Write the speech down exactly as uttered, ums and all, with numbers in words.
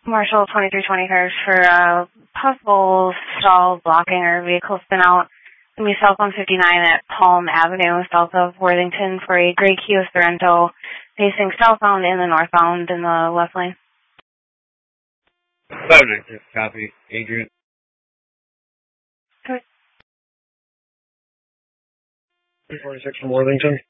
Marshall twenty-three twenty cars for uh, possible stall blocking or vehicle spin out. It's going to be southbound fifty-nine at Palm Avenue, south of Worthington, for a gray Kia Sorento facing southbound in the northbound in the left lane. five nine six, copy. Adrian. Okay. three forty-six from Worthington.